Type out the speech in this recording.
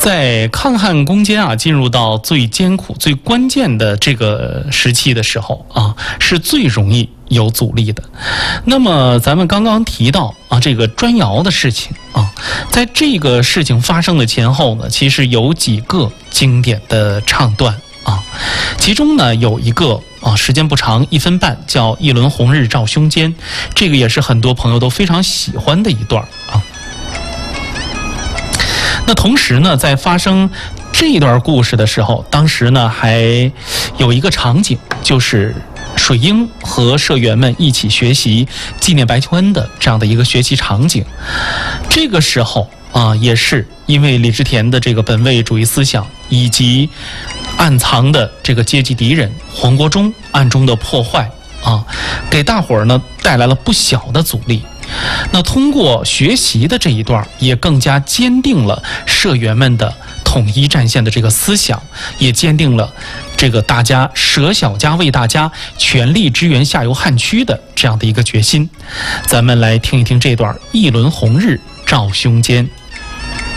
在抗汉攻坚啊进入到最艰苦、最关键的这个时期的时候啊，是最容易有阻力的。那么咱们刚刚提到啊，这个砖窑的事情啊，在这个事情发生的前后呢，其实有几个经典的唱段啊，其中呢有一个啊，时间不长，1分半，叫“一轮红日照胸间”，这个也是很多朋友都非常喜欢的一段啊。那同时呢，在发生这段故事的时候，当时呢还有一个场景，就是水英和社员们一起学习纪念白求恩的这样的一个学习场景。这个时候啊，也是因为李治田的这个本位主义思想以及暗藏的这个阶级敌人黄国忠暗中的破坏啊，给大伙儿呢带来了不小的阻力。那通过学习的这一段，也更加坚定了社员们的统一战线的这个思想，也坚定了这个大家舍小家为大家，全力支援下游汉区的这样的一个决心。咱们来听一听这段“一轮红日照胸间”。